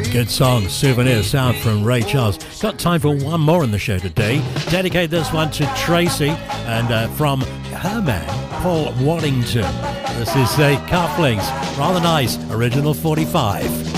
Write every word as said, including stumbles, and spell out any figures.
Good song, Souvenir Sound from Ray Charles. Got time for one more in the show today. Dedicate this one to Tracy and uh, from her man, Paul Waddington. This is uh, Cufflinks, rather nice, original forty-five.